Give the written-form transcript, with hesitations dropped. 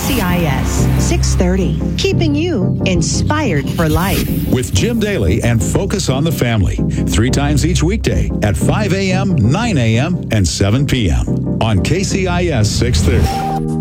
KCIS 630, keeping you inspired for life. With Jim Daly and Focus on the Family, 3 times each weekday at 5 a.m., 9 a.m., and 7 p.m. on KCIS 630.